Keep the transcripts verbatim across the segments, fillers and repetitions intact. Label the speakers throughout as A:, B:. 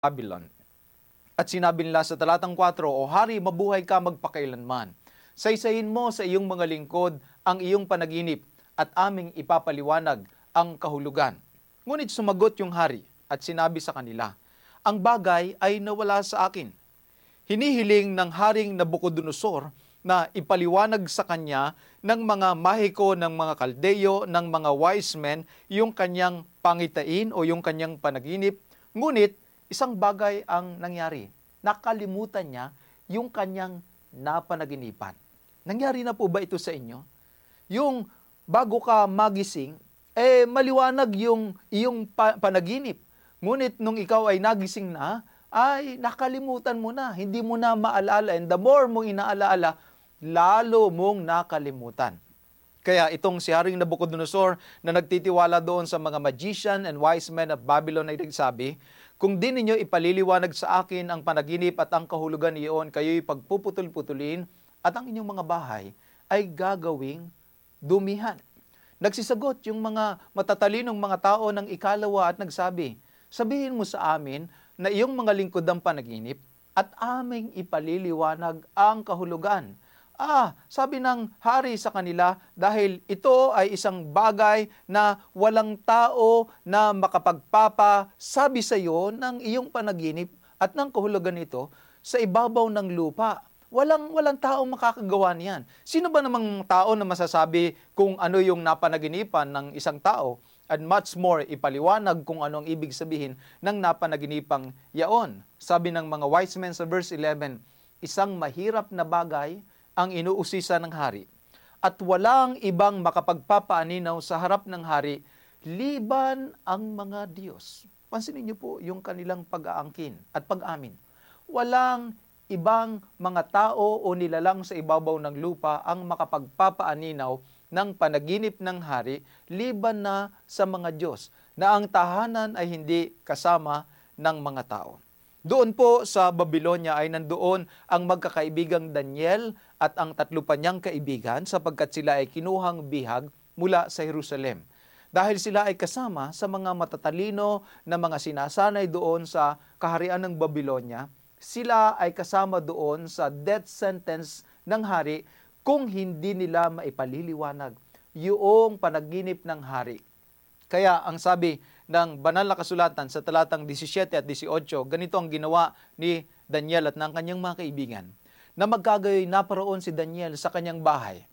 A: Babylon. At sinabi nila sa talatang four, O hari, mabuhay ka magpakailanman. Saysayin mo sa iyong mga lingkod ang iyong panaginip at aming ipapaliwanag ang kahulugan. Ngunit sumagot yung hari at sinabi sa kanila, Ang bagay ay nawala sa akin. Hinihiling ng haring Nabucodonosor na ipaliwanag sa kanya ng mga mahiko ng mga kaldeyo, ng mga wise men, yung kanyang pangitain o yung kanyang panaginip. Ngunit, isang bagay ang nangyari. Nakalimutan niya yung kanyang napanaginipan. Nangyari na po ba ito sa inyo? Yung bago ka magising, eh maliwanag yung iyong pa- panaginip. Ngunit nung ikaw ay nagising na, ay nakalimutan mo na, hindi mo na maalala. And the more mong inaalaala, lalo mong nakalimutan. Kaya itong si Haring Nabucodonosor na nagtitiwala doon sa mga magician and wise men of Babylon ay nagsabi, Kung di ninyo ipaliliwanag sa akin ang panaginip at ang kahulugan iyon, kayo'y pagpuputol-putulin at ang inyong mga bahay ay gagawing dumihan. Nagsisagot yung mga matatalinong mga tao ng ikalawa at nagsabi, Sabihin mo sa amin na iyong mga lingkod ang panaginip at aming ipaliliwanag ang kahulugan. Ah, sabi ng hari sa kanila, dahil ito ay isang bagay na walang tao na makapagpapa sabi sa iyo ng iyong panaginip at ng kahulugan nito sa ibabaw ng lupa. Walang, walang tao makakagawa niyan. Sino ba namang tao na masasabi kung ano yung napanaginipan ng isang tao? And much more, ipaliwanag kung ano ang ibig sabihin ng napanaginipang yaon. Sabi ng mga wise men sa verse eleven, isang mahirap na bagay ang inuusisa ng hari, at walang ibang makapagpapaaninaw sa harap ng hari, liban ang mga Diyos. Pansinin niyo po yung kanilang pag-aangkin at pag-amin. Walang ibang mga tao o nilalang sa ibabaw ng lupa ang makapagpapaaninaw ng panaginip ng hari, liban na sa mga Diyos, na ang tahanan ay hindi kasama ng mga tao. Doon po sa Babylonia ay nandoon ang magkakaibigang Daniel at ang tatlo pa niyang kaibigan sapagkat sila ay kinuhang bihag mula sa Jerusalem. Dahil sila ay kasama sa mga matatalino na mga sinasanay doon sa kaharian ng Babylonia, sila ay kasama doon sa death sentence ng hari kung hindi nila maipaliliwanag yung panaginip ng hari. Kaya ang sabi ng banal na kasulatan sa talatang seventeen at eighteen, ganito ang ginawa ni Daniel at ng kanyang mga kaibigan, na magkagayoy naparoon si Daniel sa kanyang bahay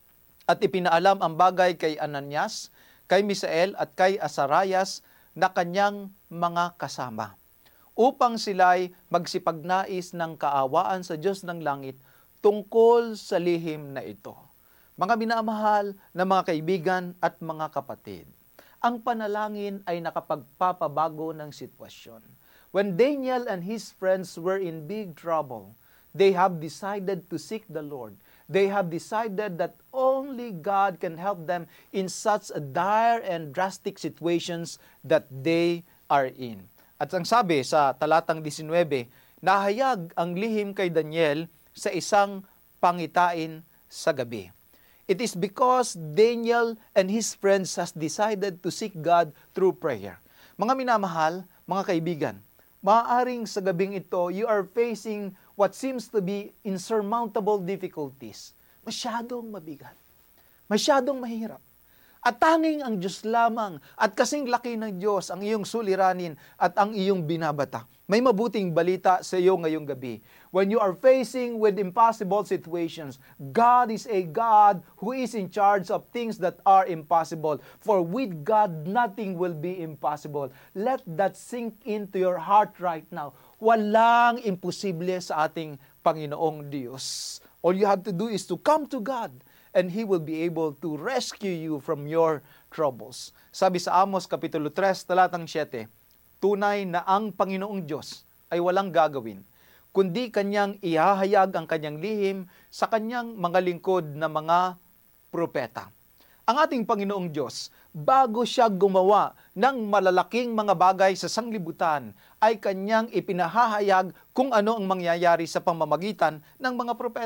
A: at ipinaalam ang bagay kay Ananias, kay Misael at kay Azarias na kanyang mga kasama, upang sila'y magsipagnais ng kaawaan sa Diyos ng langit tungkol sa lihim na ito. Mga minamahal na mga kaibigan at mga kapatid, ang panalangin ay nakapagpapabago ng sitwasyon. When Daniel and his friends were in big trouble, they have decided to seek the Lord. They have decided that only God can help them in such a dire and drastic situations that they are in. At ang sabi sa talatang nineteen, nahayag ang lihim kay Daniel sa isang pangitain sa gabi. It is because Daniel and his friends has decided to seek God through prayer. Mga minamahal, mga kaibigan, maaaring sa gabing ito, you are facing what seems to be insurmountable difficulties. Masyadong mabigat. Masyadong mahirap. At tanging ang Diyos lamang at kasing laki ng Diyos ang iyong suliranin at ang iyong binabata. May mabuting balita sa iyo ngayong gabi. When you are facing with impossible situations, God is a God who is in charge of things that are impossible. For with God, nothing will be impossible. Let that sink into your heart right now. Walang imposible sa ating Panginoong Diyos. All you have to do is to come to God, and He will be able to rescue you from your troubles. Sabi sa Amos Kapitulo three, talatang seven, tunay na ang Panginoong Diyos ay walang gagawin, kundi Kanyang ihahayag ang Kanyang lihim sa Kanyang mga lingkod na mga propeta. Ang ating Panginoong Diyos, bago Siya gumawa ng malalaking mga bagay sa sanglibutan, ay Kanyang ipinahahayag kung ano ang mangyayari sa pamamagitan ng mga propeta.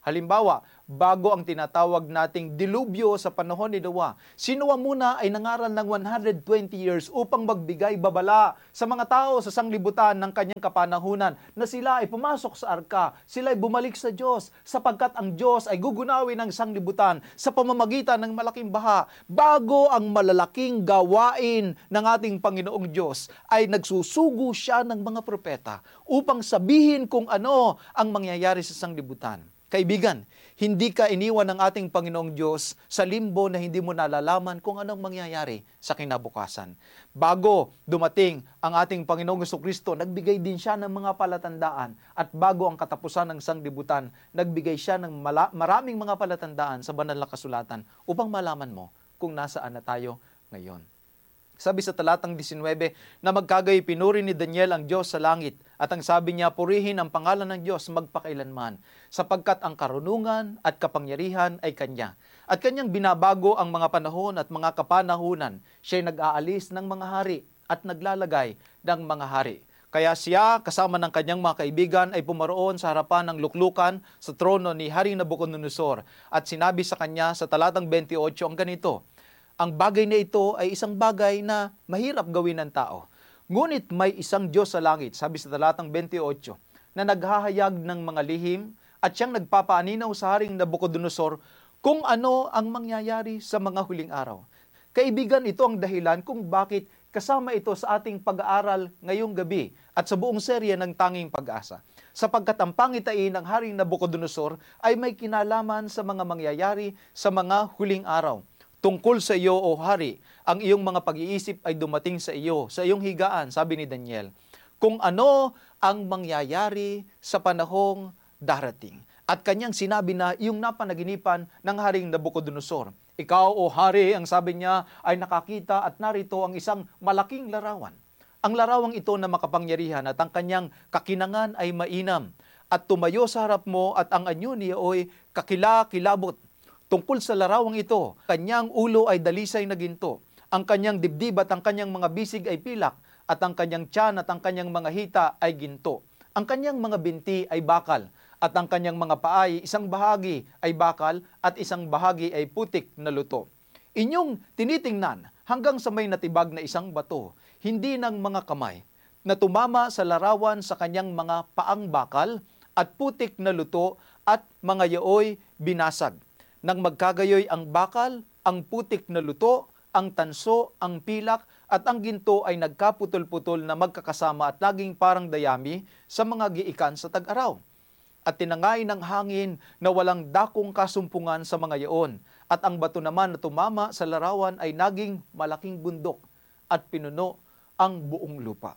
A: Halimbawa, bago ang tinatawag nating dilubyo sa panahon ni Noah, si Noah muna ay nangaral ng one hundred twenty years upang magbigay babala sa mga tao sa sanglibutan ng kanyang kapanahunan na sila ay pumasok sa arka, sila ay bumalik sa Diyos sapagkat ang Diyos ay gugunawin ng sanglibutan sa pamamagitan ng malaking baha. Bago ang malalaking gawain ng ating Panginoong Diyos ay nagsusugo siya ng mga propeta upang sabihin kung ano ang mangyayari sa sanglibutan. Kaibigan, hindi ka iniwan ng ating Panginoong Diyos sa limbo na hindi mo nalalaman kung anong mangyayari sa kinabukasan. Bago dumating ang ating Panginoong Jesucristo, nagbigay din siya ng mga palatandaan at bago ang katapusan ng sanglibutan, nagbigay siya ng mala- maraming mga palatandaan sa banal na kasulatan upang malaman mo kung nasaan na tayo ngayon. Sabi sa talatang nineteen na magkagay pinuri ni Daniel ang Diyos sa langit at ang sabi niya, purihin ang pangalan ng Diyos magpakailanman sapagkat ang karunungan at kapangyarihan ay Kanya. At Kanyang binabago ang mga panahon at mga kapanahunan. Siya'y nag-aalis ng mga hari at naglalagay ng mga hari. Kaya siya, kasama ng kanyang mga kaibigan, ay pumaroon sa harapan ng luklukan sa trono ni Haring Nabucodonosor at sinabi sa kanya sa talatang twenty-eight ang ganito, ang bagay na ito ay isang bagay na mahirap gawin ng tao. Ngunit may isang Diyos sa langit, sabi sa talatang twenty-eight, na naghahayag ng mga lihim at siyang nagpapaaninaw sa Haring Nabucodonosor kung ano ang mangyayari sa mga huling araw. Kaibigan, ito ang dahilan kung bakit kasama ito sa ating pag-aaral ngayong gabi at sa buong serye ng Tanging Pag-asa. Sapagkat ang pangitain ng Haring Nabucodonosor ay may kinalaman sa mga mangyayari sa mga huling araw. Tungkol sa iyo, O Hari, ang iyong mga pag-iisip ay dumating sa iyo, sa iyong higaan, sabi ni Daniel, kung ano ang mangyayari sa panahong darating. At kanyang sinabi na yung napanaginipan ng Haring Nabucodonosor. Ikaw, O Hari, ang sabi niya, ay nakakita at narito ang isang malaking larawan. Ang larawang ito na makapangyarihan at ang kanyang kakinangan ay mainam. At tumayo sa harap mo at ang anyo niya ay kakila-kilabot. Tungkol sa larawang ito, kanyang ulo ay dalisay na ginto, ang kanyang dibdib at ang kanyang mga bisig ay pilak, at ang kanyang tiyan at ang kanyang mga hita ay ginto. Ang kanyang mga binti ay bakal, at ang kanyang mga paay, isang bahagi ay bakal at isang bahagi ay putik na luto. Inyong tinitingnan hanggang sa may natibag na isang bato, hindi ng mga kamay, na tumama sa larawan sa kanyang mga paang bakal at putik na luto at mga yaoy binasag. Nang magkagayoy ang bakal, ang putik na luto, ang tanso, ang pilak, at ang ginto ay nagkaputol-putol na magkakasama at naging parang dayami sa mga giikan sa tag-araw. At tinangay ng hangin na walang dakong kasumpungan sa mga yaon, at ang bato naman na tumama sa larawan ay naging malaking bundok at pinuno ang buong lupa.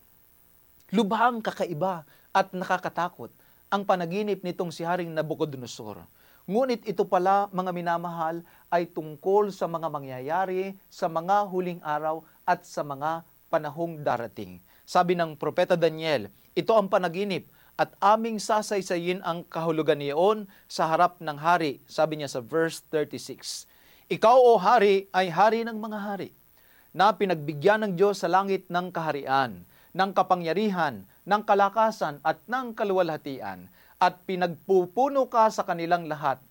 A: Lubhang kakaiba at nakakatakot ang panaginip nitong si Haring Nabucodonosor. Ngunit ito pala, mga minamahal, ay tungkol sa mga mangyayari sa mga huling araw at sa mga panahong darating. Sabi ng Propeta Daniel, ito ang panaginip at aming sasaysayin ang kahulugan niyon sa harap ng hari. Sabi niya sa verse thirty-six, ikaw, O Hari, ay hari ng mga hari, na pinagbigyan ng Diyos sa langit ng kaharian, ng kapangyarihan, ng kalakasan at ng kaluwalhatian, at pinagpupuno ka sa kanilang lahat.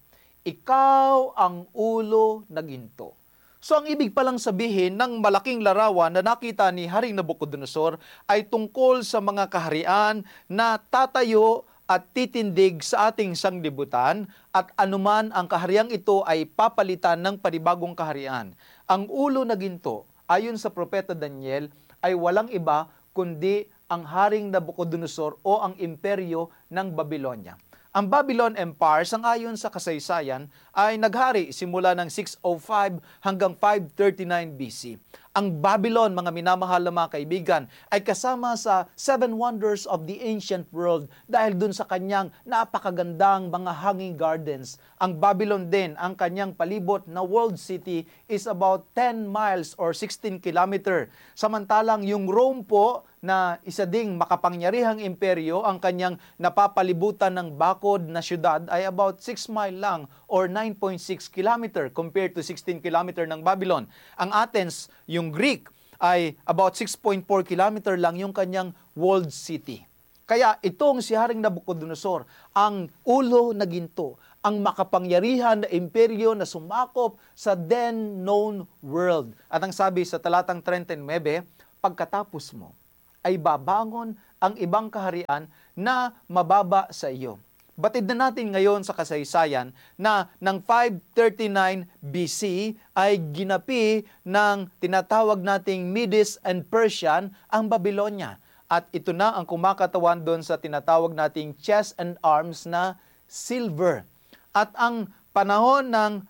A: Ikaw ang ulo na ginto. So ang ibig palang sabihin ng malaking larawan na nakita ni Haring Nabucodonosor ay tungkol sa mga kaharian na tatayo at titindig sa ating sanglibutan, at anuman ang kahariang ito ay papalitan ng panibagong kaharian. Ang ulo na ginto, ayon sa Propeta Daniel, ay walang iba kundi ang Haring Nabucodonosor o ang imperyo ng Babylonia. Ang Babylon Empire, sangayon sa kasaysayan, ay naghari simula ng six oh five hanggang five thirty-nine B C. Ang Babylon, mga minamahal na mga kaibigan, ay kasama sa Seven Wonders of the Ancient World dahil dun sa kanyang napakagandang mga hanging gardens. Ang Babylon din, ang kanyang palibot na world city is about ten miles or sixteen kilometer. Samantalang yung Rome po, na isa ding makapangyarihang imperyo, ang kanyang napapalibutan ng bakod na syudad ay about six mile lang or nine point six kilometer compared to sixteen kilometer ng Babylon. Ang Athens, yung Greek, ay about six point four kilometer lang yung kanyang walled city. Kaya itong si Haring Nabucodonosor, ang ulo na ginto, ang makapangyarihan na imperyo na sumakop sa then known world. At ang sabi sa talatang thirty-nine, pagkatapos mo ay babangon ang ibang kaharian na mababa sa iyo. Batid na natin ngayon sa kasaysayan na ng five thirty-nine B C ay ginapi ng tinatawag nating Medes and Persian ang Babylonia. At ito na ang kumakatawan doon sa tinatawag nating chest and arms na silver. At ang panahon ng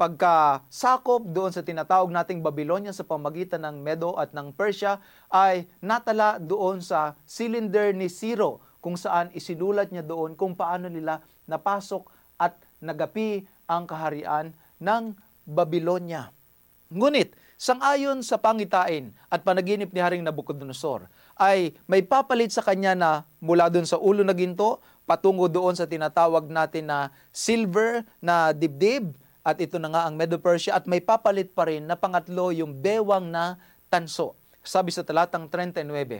A: pagkasakop doon sa tinatawag nating Babylonia sa pamagitan ng Medo at ng Persia ay natala doon sa cylinder ni Ciro, kung saan isinulat niya doon kung paano nila napasok at nagapi ang kaharian ng Babylonia. Ngunit, sang-ayon sa pangitain at panaginip ni Haring Nabucodonosor, ay may papalit sa kanya na mula doon sa ulo na ginto, patungo doon sa tinatawag natin na silver na dibdib, at ito na nga ang Medo-Persia, at may papalit pa rin na pangatlo yung bewang na tanso. Sabi sa talatang thirty-nine,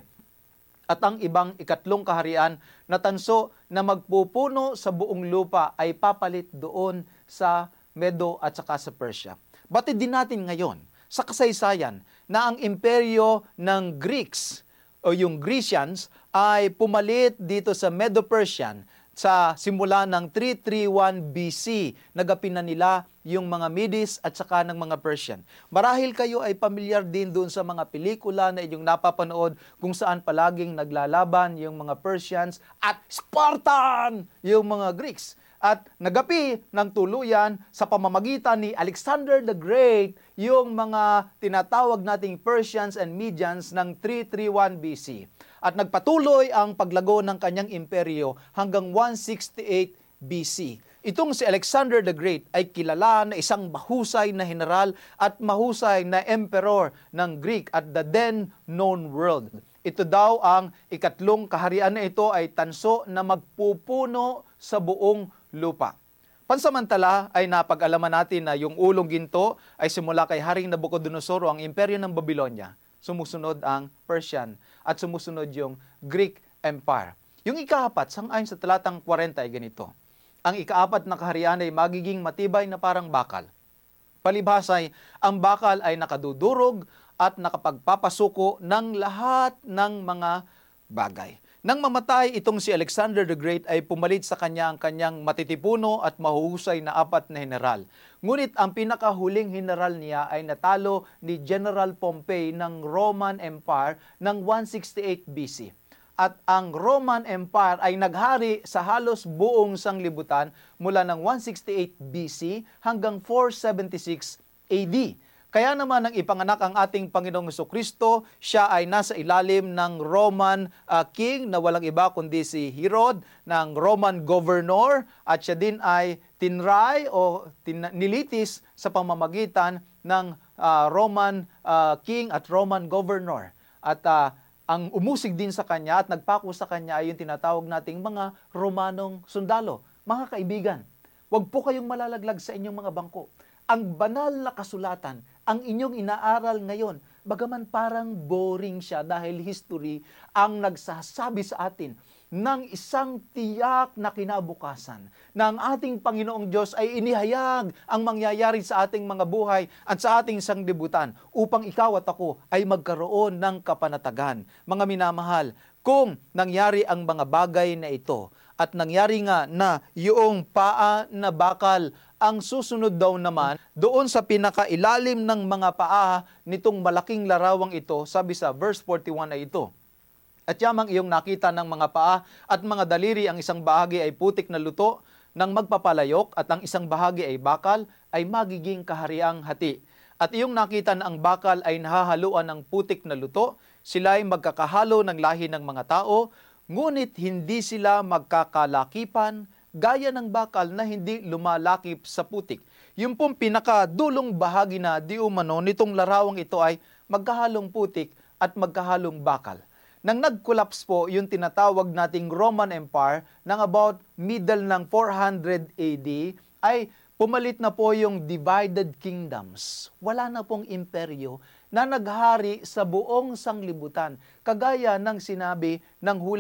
A: at ang ibang ikatlong kaharian na tanso na magpupuno sa buong lupa ay papalit doon sa Medo at saka sa Persia. Batid din natin ngayon sa kasaysayan na ang imperyo ng Greeks o yung Grecians ay pumalit dito sa Medo-Persian sa simula ng three thirty-one B C. Nagapin na nila yung mga Medes at saka ng mga Persian. Marahil kayo ay pamilyar din doon sa mga pelikula na inyong napapanood kung saan palaging naglalaban yung mga Persians at Spartan yung mga Greeks. At nagapi ng tuluyan sa pamamagitan ni Alexander the Great yung mga tinatawag nating Persians and Medians ng three thirty-one B C. At nagpatuloy ang paglago ng kanyang imperyo hanggang one sixty-eight B C. Itong si Alexander the Great ay kilala na isang mahusay na general at mahusay na emperor ng Greek at the then known world. Ito daw ang ikatlong kaharian na ito ay tanso na magpupuno sa buong lupa. Pansamantala ay napag-alaman natin na yung ulong ginto ay simula kay Haring Nabucodonosor o ang imperyo ng Babylonia. Sumusunod ang Persian at sumusunod yung Greek Empire. Yung ikaapat, sang-ayon sa talatang forty ay ganito. Ang ikaapat na kaharian ay magiging matibay na parang bakal. Palibhasay, ang bakal ay nakadudurog at nakapagpapasuko ng lahat ng mga bagay. Nang mamatay itong si Alexander the Great ay pumalit sa kanya ang kanyang matitipuno at mahuhusay na apat na general. Ngunit ang pinakahuling general niya ay natalo ni General Pompey ng Roman Empire ng one sixty-eight B C. At ang Roman Empire ay naghari sa halos buong sanglibutan mula ng one sixty-eight B C hanggang four seventy-six A D. Kaya naman nang ipanganak ang ating Panginoong Jesucristo, siya ay nasa ilalim ng Roman uh, king na walang iba kundi si Herod, ng Roman governor, at siya din ay tinray o tin- nilitis sa pamamagitan ng uh, Roman uh, king at Roman governor. At uh, ang umusig din sa kanya at nagpako sa kanya ay yung tinatawag nating mga Romanong sundalo. Mga kaibigan, huwag po kayong malalaglag sa inyong mga bangko. Ang banal na kasulatan, ang inyong inaaral ngayon, bagaman parang boring siya dahil history ang nagsasabi sa atin ng isang tiyak na kinabukasan na ang ating Panginoong Diyos ay inihayag ang mangyayari sa ating mga buhay at sa ating sanglibutan upang ikaw at ako ay magkaroon ng kapanatagan. Mga minamahal, kung nangyari ang mga bagay na ito at nangyari nga na yung paa na bakal, ang susunod daw naman, doon sa pinakailalim ng mga paa nitong malaking larawang ito, sabi sa verse forty-one ay ito. At yamang iyong nakita ng mga paa at mga daliri, ang isang bahagi ay putik na luto ng magpapalayok at ang isang bahagi ay bakal, ay magiging kahariang hati. At iyong nakita na ang bakal ay nahahaluan ng putik na luto, sila ay magkakahalo ng lahi ng mga tao, ngunit hindi sila magkakalakipan, gaya ng bakal na hindi lumalakip sa putik. Yung pong pinakadulong bahagi na di umano nitong larawang ito ay magkahalong putik at magkahalong bakal. Nang nag-collapse po yung tinatawag nating Roman Empire ng about middle ng four hundred A D ay pumalit na po yung divided kingdoms. Wala na pong imperyo na naghari sa buong sanglibutan, kagaya ng sinabi ng hula.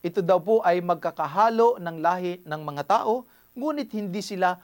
A: ito daw po ay magkakahalo ng lahi ng mga tao, ngunit hindi sila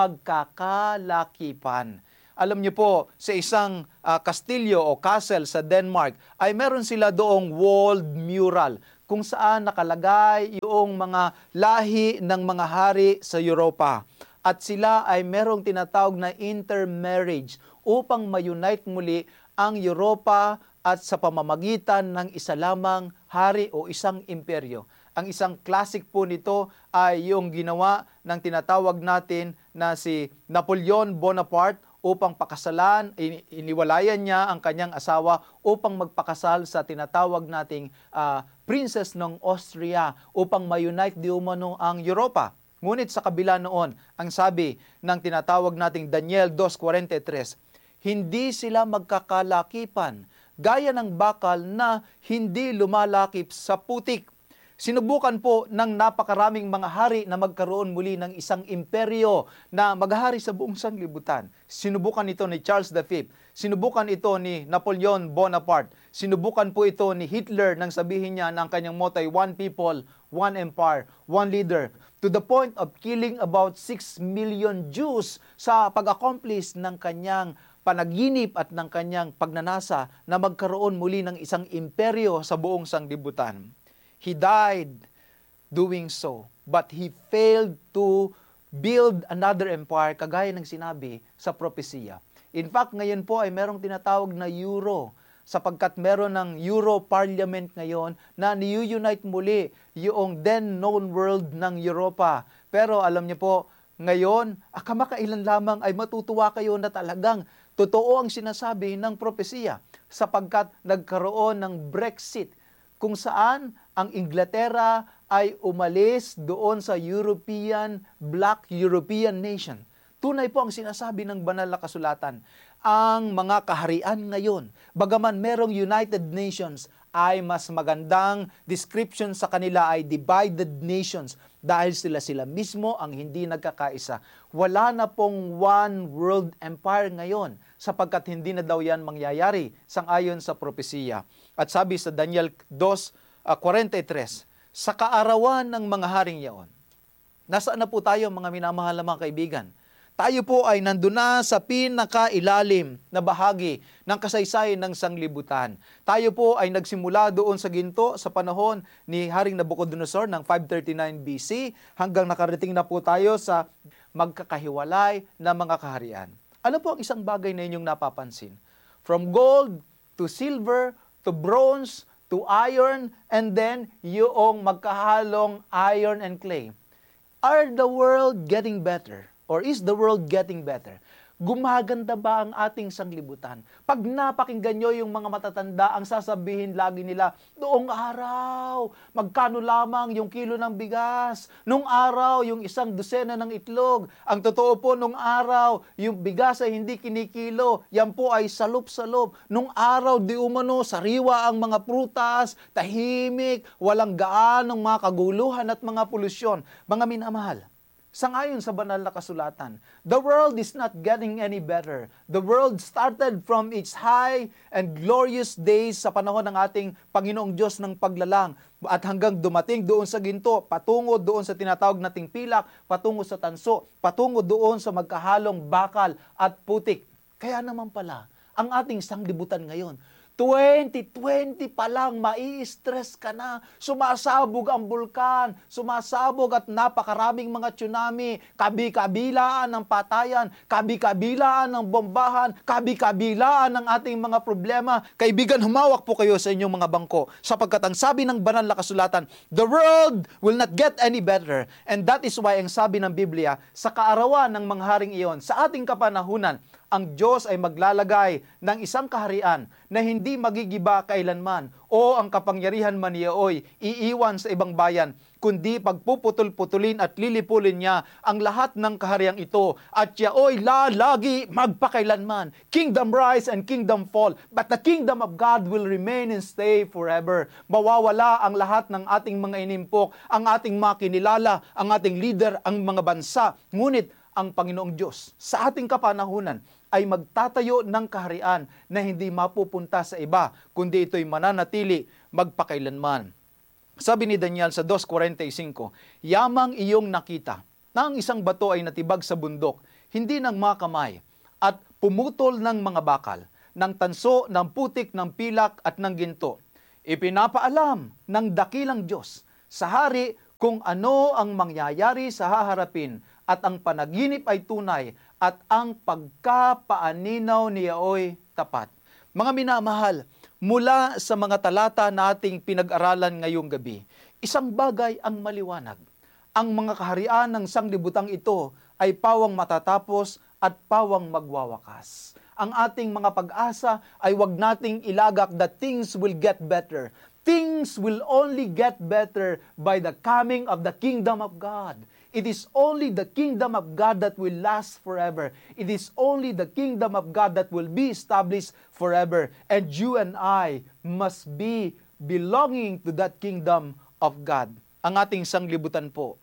A: magkakalakipan. Alam niyo po, sa isang uh, kastilyo o castle sa Denmark, ay meron sila doong walled mural kung saan nakalagay yung mga lahi ng mga hari sa Europa. At sila ay merong tinatawag na intermarriage upang ma-unite muli ang Europa at sa pamamagitan ng isa lamang hari o isang imperyo. Ang isang classic po nito ay yung ginawa ng tinatawag natin na si Napoleon Bonaparte upang pakasalan, iniwalayan niya ang kanyang asawa upang magpakasal sa tinatawag nating uh, princess ng Austria upang ma-unite di umano ang Europa. Ngunit sa kabila noon, ang sabi ng tinatawag nating Daniel two forty-three, hindi sila magkakalakipan, gaya ng bakal na hindi lumalakip sa putik. Sinubukan po ng napakaraming mga hari na magkaroon muli ng isang imperyo na maghahari sa buong sanglibutan. Sinubukan ito ni Charles the Fifth. Sinubukan ito ni Napoleon Bonaparte. Sinubukan po ito ni Hitler nang sabihin niya ng kanyang motto ay one people, one empire, one leader. To the point of killing about six million Jews sa pag-accomplish ng kanyang panaginip at ng kanyang pagnanasa na magkaroon muli ng isang imperyo sa buong sanglibutan. He died doing so, but he failed to build another empire kagaya ng sinabi sa propesiya. In fact, ngayon po ay merong tinatawag na Euro sapagkat meron ng Euro Parliament ngayon na ni-unite muli yung then known world ng Europa. Pero alam niyo po, ngayon, kamakailan lamang ay matutuwa kayo na talagang totoo ang sinasabi ng propesiya sapagkat nagkaroon ng Brexit kung saan ang Inglaterra ay umalis doon sa European, Black European nation. Tunay po ang sinasabi ng banal na kasulatan. Ang mga kaharian ngayon, bagaman merong United Nations, ay mas magandang description sa kanila ay divided nations dahil sila sila mismo ang hindi nagkakaisa. Wala na pong one world empire ngayon sapagkat hindi na daw yan mangyayari sangayon sa propesiya. At sabi sa Daniel two forty-three, sa kaarawan ng mga haring yaon. Nasaan na po tayo mga minamahal na mga kaibigan? Tayo po ay nandun na sa pinakailalim na bahagi ng kasaysayan ng sanglibutan. Tayo po ay nagsimula doon sa ginto sa panahon ni Haring Nabucodonosor ng five thirty-nine B C hanggang nakarating na po tayo sa magkakahiwalay na mga kaharian. Ano po ang isang bagay na inyong napapansin? From gold to silver to bronze to iron and then yung magkahalong iron and clay. Are the world getting better? Or is the world getting better? Gumaganda ba ang ating sanglibutan? Pag napakinggan nyo yung mga matatanda, ang sasabihin lagi nila, noong araw, magkano lamang yung kilo ng bigas? Noong araw, yung isang dosena ng itlog. Ang totoo po, noong araw, yung bigas ay hindi kinikilo. Yan po ay salup-salup. Noong araw, di umano, sariwa ang mga prutas, tahimik, walang gaanong mga kaguluhan at mga polusyon. Mga minamahal, sangayon sa banal na kasulatan, the world is not getting any better. The world started from its high and glorious days sa panahon ng ating Panginoong Diyos ng paglalang at hanggang dumating doon sa ginto, patungo doon sa tinatawag nating pilak, patungo sa tanso, patungo doon sa magkahalong bakal at putik. Kaya naman pala, ang ating sanglibutan ngayon, twenty twenty pa lang, mai-stress ka na. Sumasabog ang bulkan, sumasabog at napakaraming mga tsunami, kabi-kabilaan ng patayan, kabi-kabilaan ng bombahan, kabi-kabilaan ng ating mga problema. Kaibigan, humawak po kayo sa inyong mga bangko sapagkat ang sabi ng banal na kasulatan, the world will not get any better. And that is why ang sabi ng Biblia, sa kaarawan ng mga haring iyon, sa ating kapanahunan, ang Diyos ay maglalagay ng isang kaharian na hindi magigiba kailanman o ang kapangyarihan man niyaoy iiwan sa ibang bayan, kundi pagpuputol-putulin at lilipulin niya ang lahat ng kahariang ito at yaoy lalagi magpakailanman. Kingdom rise and kingdom fall, but the kingdom of God will remain and stay forever. Mawawala ang lahat ng ating mga inimpok, ang ating mga kinilala, ang ating leader, ang mga bansa. Ngunit ang Panginoong Diyos sa ating kapanahunan ay magtatayo ng kaharian na hindi mapupunta sa iba, kundi ito'y mananatili magpakailanman. Sabi ni Daniel sa two forty-five, yamang iyong nakita na ang isang bato ay natibag sa bundok, hindi ng mga kamay, at pumutol ng mga bakal, ng tanso, ng putik, ng pilak, at ng ginto. Ipinapaalam ng dakilang Diyos sa hari kung ano ang mangyayari sa haharapin, at ang panaginip ay tunay, at ang pagkapaaninaw niya ay tapat. Mga minamahal, mula sa mga talata na ating pinag-aralan ngayong gabi, isang bagay ang maliwanag. Ang mga kaharian ng sanglibutang ito ay pawang matatapos at pawang magwawakas. Ang ating mga pag-asa ay wag nating ilagak that things will get better. Things will only get better by the coming of the kingdom of God. It is only the kingdom of God that will last forever. It is only the kingdom of God that will be established forever. And you and I must be belonging to that kingdom of God. Ang ating sanglibutan po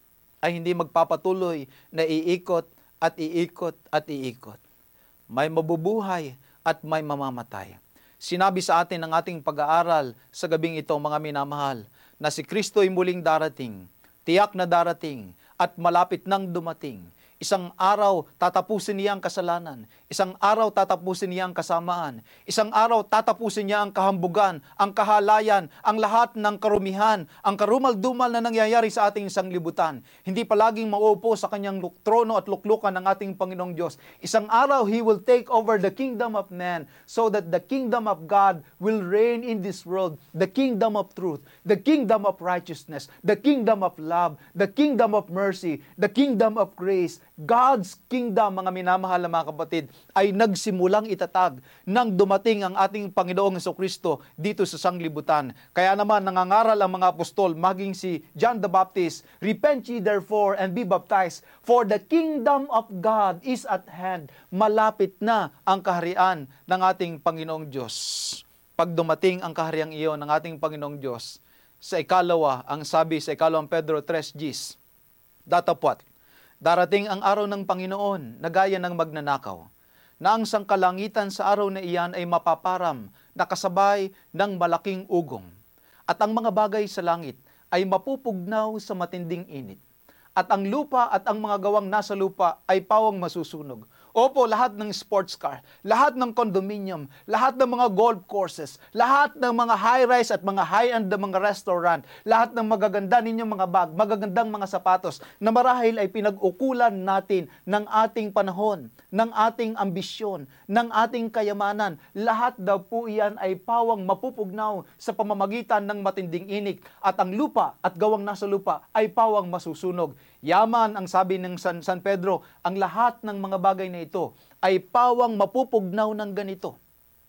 A: ay hindi magpapatuloy na iikot at iikot at iikot. May mabubuhay at may mamamatay. Sinabi sa atin ng ating pag-aaral sa gabing ito, mga minamahal, na si Kristo ay muling darating, tiyak na darating, at malapit nang dumating. Isang araw, tatapusin niya ang kasalanan. Isang araw, tatapusin niya ang kasamaan. Isang araw, tatapusin niya ang kahambugan, ang kahalayan, ang lahat ng karumihan, ang karumal-dumal na nangyayari sa ating sanglibutan. Hindi palaging mauupo sa kanyang trono at luklukan ng ating Panginoong Diyos. Isang araw, He will take over the kingdom of man so that the kingdom of God will reign in this world. The kingdom of truth, the kingdom of righteousness, the kingdom of love, the kingdom of mercy, the kingdom of grace. God's kingdom, mga minamahal na mga kapatid, ay nagsimulang itatag nang dumating ang ating Panginoong Jesucristo dito sa sanglibutan. Kaya naman nangangaral ang mga apostol, maging si John the Baptist, repent ye therefore and be baptized, for the kingdom of God is at hand. Malapit na ang kaharian ng ating Panginoong Diyos. Pag dumating ang kahariang iyon ng ating Panginoong Diyos, sa ikalawa, ang sabi sa ikalawang Pedro three Gs, datapwat, darating ang araw ng Panginoon na gaya ng magnanakaw, na ang sangkalangitan sa araw na iyan ay mapaparam na kasabay ng malaking ugong. At ang mga bagay sa langit ay mapupugnaw sa matinding init. At ang lupa at ang mga gawang nasa lupa ay pawang masusunog. Opo, lahat ng sports car, lahat ng condominium, lahat ng mga golf courses, lahat ng mga high-rise at mga high-end na mga restaurant, lahat ng magaganda ninyong mga bag, magagandang mga sapatos na marahil ay pinag-ukulan natin ng ating panahon, ng ating ambisyon, ng ating kayamanan. Lahat daw po iyan ay pawang mapupugnaw sa pamamagitan ng matinding init, at ang lupa at gawang nasa lupa ay pawang masusunog. Yaman, ang sabi ng San, San Pedro, ang lahat ng mga bagay na ito ay pawang mapupugnaw ng ganito.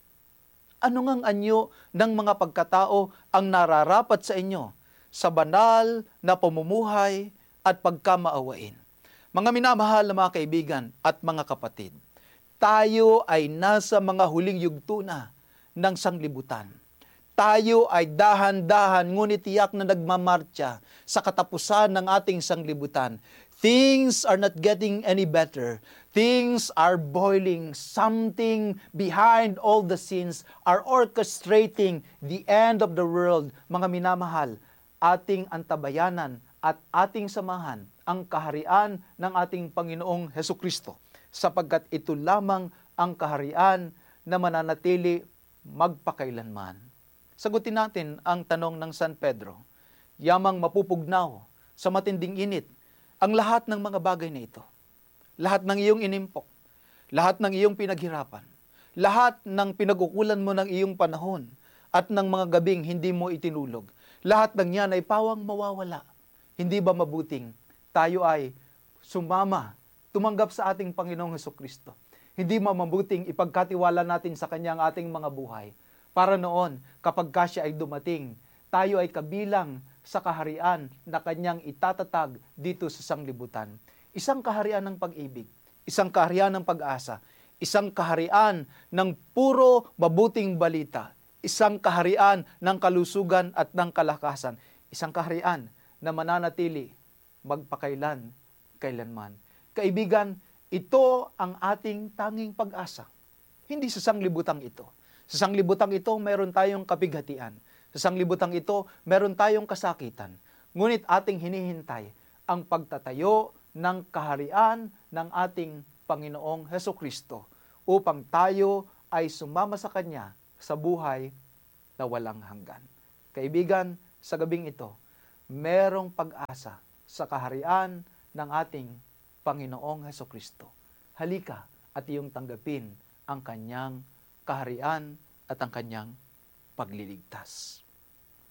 A: Ano ngang anyo ng mga pagkatao ang nararapat sa inyo sa banal na pamumuhay at pagkamaawain? Mga minamahal na mga kaibigan at mga kapatid, tayo ay nasa mga huling yugto na ng sanglibutan. Tayo ay dahan-dahan ngunit tiyak na nagmamartsa sa katapusan ng ating sanglibutan. Things are not getting any better. Things are boiling. Something behind all the scenes are orchestrating the end of the world. Mga minamahal, ating antabayanan at ating samahan ang kaharian ng ating Panginoong Hesukristo, sapagkat ito lamang ang kaharian na mananatili magpakailanman. Sagutin natin ang tanong ng San Pedro. Yamang mapupugnaw sa matinding init ang lahat ng mga bagay na ito. Lahat ng iyong inimpok, lahat ng iyong pinaghirapan, lahat ng pinagukulan mo ng iyong panahon at ng mga gabing hindi mo itinulog. Lahat ng yan ay pawang mawawala. Hindi ba mabuting tayo ay sumama, tumanggap sa ating Panginoong Hesukristo? Hindi ba mabuting ipagkatiwala natin sa Kanya ang ating mga buhay? Para noon, kapag siya ay dumating, tayo ay kabilang sa kaharian na Kanyang itatatag dito sa sanglibutan. Isang kaharian ng pag-ibig, isang kaharian ng pag-asa, isang kaharian ng puro mabuting balita, isang kaharian ng kalusugan at ng kalakasan, isang kaharian na mananatili magpakailan, kailanman. Kaibigan, ito ang ating tanging pag-asa. Hindi sa sanglibutang ito. Sa sanglibutang ito, mayroon tayong kapighatian. Sa sanglibutang ito, meron tayong kasakitan, ngunit ating hinihintay ang pagtatayo ng kaharian ng ating Panginoong Hesukristo upang tayo ay sumama sa Kanya sa buhay na walang hanggan. Kaibigan, sa gabing ito, merong pag-asa sa kaharian ng ating Panginoong Hesukristo. Halika at iyong tanggapin ang Kanyang kaharian at ang Kanyang pagliligtas.